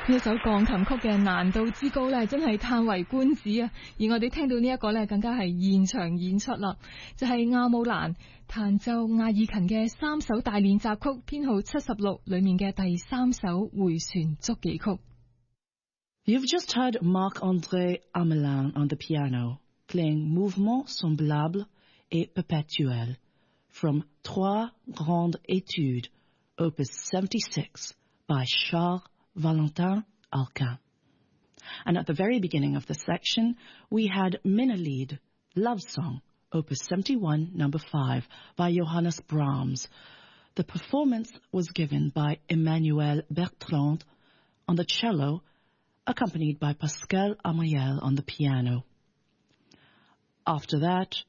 呢首鋼琴曲嘅難度之高咧，真係嘆為觀止啊！而我哋聽到呢一個咧，更加係現場演出啦，就係亞姆蘭彈奏亞爾琴嘅3首大練習曲編號76裏面嘅第3首迴旋觸技曲。 You've just heard Marc-André Amelin on the piano, playing Mouvements semblables et perpétuels from Trois Grandes Études, Opus 76 by Charles Valentin Alcan. And at the very beginning of the section, we had Minnelied, Love Song, Opus 71, number 5, by Johannes Brahms. The performance was given by Emmanuel Bertrand on the cello, accompanied by Pascal Amayel on the piano. After that,